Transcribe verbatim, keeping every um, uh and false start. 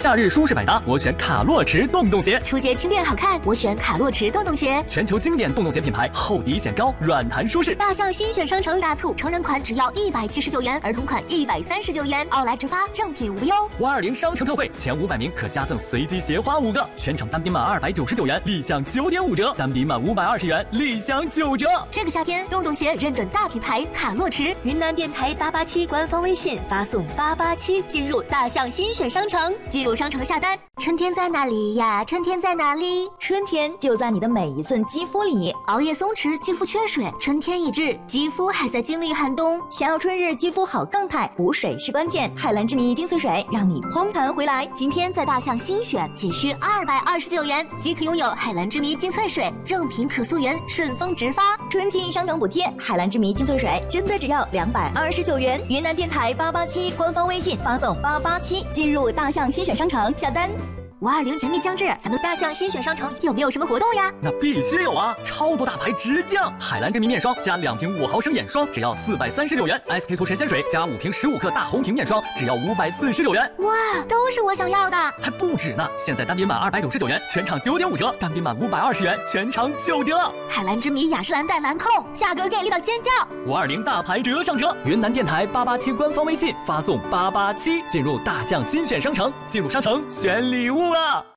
夏日舒适百搭，我选卡洛驰洞洞鞋。 出街轻便好看，我选卡洛驰洞洞鞋。 全球经典洞洞鞋品牌，厚底显高，软弹舒适。 大象新选商城大促，成人款只要一百七十九元，儿童款一百三十九元，奥莱直发，正品无忧。 五二零商城特惠，前五百名可加赠随机鞋花五个，全场单品满二百九十九元，立享九点五折；单品满五百二十元，立享九折。 这个夏天，洞洞鞋认准大品牌卡洛驰，云南电台八八七官方微信发送八八七进入大象新选商城，进入商城下单。春天在哪里呀？春天在哪里？ 春天就在你的每一寸肌肤里。 熬夜松弛，肌肤缺水，春天已至，肌肤还在经历寒冬。 想要春日肌肤好状态，补水是关键。海蓝之谜精粹水让你嘭弹回来。 今天在大象新选，仅需二百二十九元即可拥有海蓝之谜精粹水，正品可溯源，顺丰直发。 春季商城补贴，海蓝之谜精粹水真的只要两百二十九元。云南电台八八七官方微信发送八八七进入大象新选商城下单。 五二零元蜜将至，咱们大象新选商城有没有什么活动呀？ 那必须有啊！超多大牌直降，海蓝之谜面霜加两瓶五毫升眼霜只要四百三十九元 ，S K two 神仙水加五瓶十五克大红瓶面霜只要五百四十九元。 哇，都是我想要的， 还不止呢！现在单品满二百九十九元，全场九点五折；单品满五百二十元，全场九折。 海蓝之谜雅诗兰黛兰蔻，价格给力到尖叫！ 五二零大牌折上折，云南电台八八七官方微信发送八八七进入大象新选商城，进入商城选礼物啊！